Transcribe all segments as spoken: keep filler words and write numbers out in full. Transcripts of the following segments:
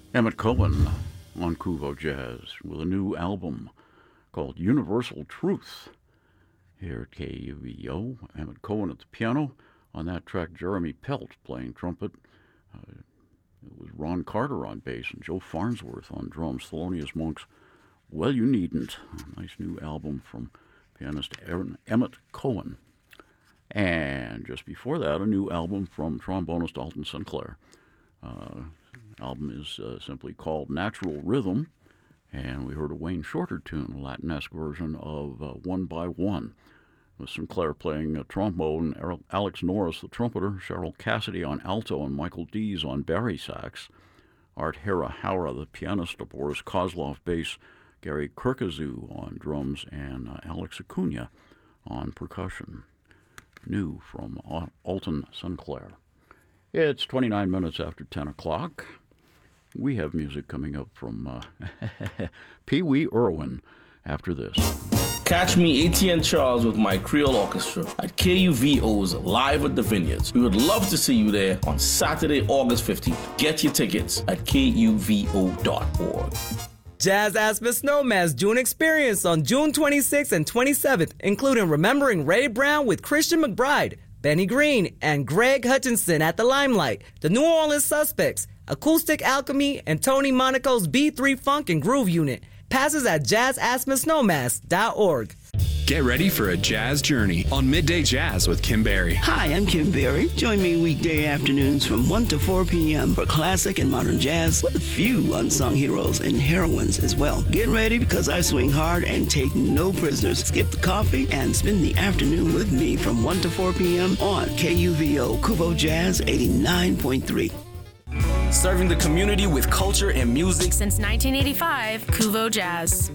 Emmett Cohen on Kuvo Jazz with a new album called Universal Truth here at K U V O. Emmett Cohen at the piano. On that track, Jeremy Pelt playing trumpet. Uh, it was Ron Carter on bass and Joe Farnsworth on drums. Thelonious Monk's Well You Needn't. A nice new album from pianist Aaron, Emmett Cohen. And just before that, a new album from trombonist Alton Sinclair. Uh, album is uh, simply called Natural Rhythm, and we heard a Wayne Shorter tune, a Latin-esque version of uh, One by One, with Sinclair playing uh, trombone, Alex Norris, the trumpeter, Cheryl Cassidy on alto, and Michael Dees on bari sax, Art Hara-Hara, the pianist, Boris Kozlov bass, Gary Kirkazoo on drums, and uh, Alex Acuna on percussion. New from Alton Sinclair. It's twenty-nine minutes after ten o'clock. We have music coming up from uh, Pee Wee Irwin after this. Catch me, A T N Charles, with my Creole Orchestra at K U V O's Live at the Vineyards. We would love to see you there on Saturday, August fifteenth. Get your tickets at K U V O dot org. Jazz Aspen Snowman's June experience on June twenty-sixth and twenty-seventh, including Remembering Ray Brown with Christian McBride, Benny Green, and Greg Hutchinson at the Limelight, the New Orleans Suspects, Acoustic Alchemy, and Tony Monaco's B three Funk and Groove Unit. Passes at jazz aspen snowmass dot org. Get ready for a jazz journey on Midday Jazz with Kim Berry. Hi, I'm Kim Berry. Join me weekday afternoons from one to four p.m. for classic and modern jazz with a few unsung heroes and heroines as well. Get ready because I swing hard and take no prisoners. Skip the coffee and spend the afternoon with me from one to four p.m. on K U V O Kuvo Jazz eighty-nine point three. Serving the community with culture and music since nineteen eighty-five, Kuvo Jazz.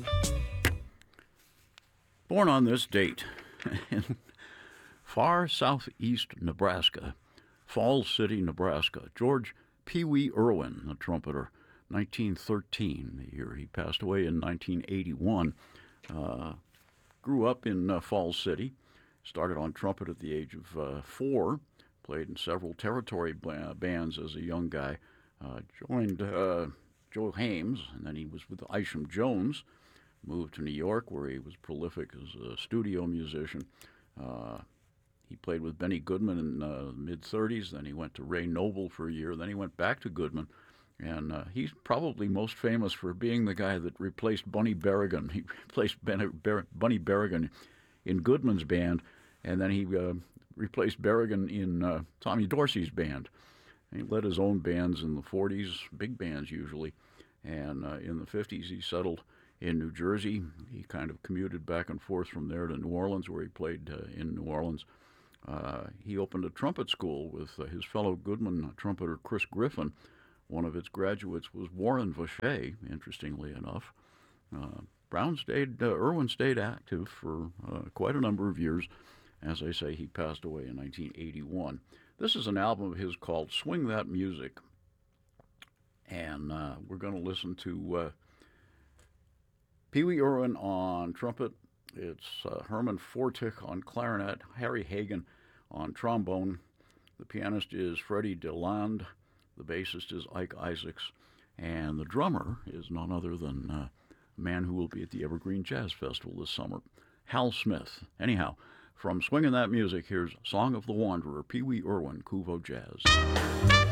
Born on this date in far southeast Nebraska, Falls City, Nebraska, George Pee Wee Irwin, the trumpeter, nineteen thirteen, the year he passed away in nineteen eighty-one. Uh, grew up in uh, Falls City, started on trumpet at the age of uh, four, played in several territory ba- bands as a young guy, uh, joined uh, Joe Hames, and then he was with Isham Jones. Moved to New York, where he was prolific as a studio musician. Uh, he played with Benny Goodman in the uh, mid-thirties. Then he went to Ray Noble for a year. Then he went back to Goodman. And uh, he's probably most famous for being the guy that replaced Bunny Berrigan. He replaced ben- Ber- Bunny Berrigan in Goodman's band, and then he uh, replaced Berrigan in uh, Tommy Dorsey's band. And he led his own bands in the forties, big bands usually. And uh, in the fifties, he settled in New Jersey. He kind of commuted back and forth from there to New Orleans, where he played uh, in New Orleans. Uh, he opened a trumpet school with uh, his fellow Goodman trumpeter Chris Griffin. One of its graduates was Warren Vacher, interestingly enough. Uh, Brown stayed, uh, Irwin stayed active for uh, quite a number of years. As I say, he passed away in nineteen eighty-one. This is an album of his called Swing That Music. And uh, we're going to listen to Uh, Pee Wee Irwin on trumpet. It's uh, Herman Fortick on clarinet, Harry Hagen on trombone. The pianist is Freddie DeLand. The bassist is Ike Isaacs. And the drummer is none other than uh, a man who will be at the Evergreen Jazz Festival this summer, Hal Smith. Anyhow, from Swingin' That Music, here's Song of the Wanderer, Pee Wee Irwin, Kuvo Jazz.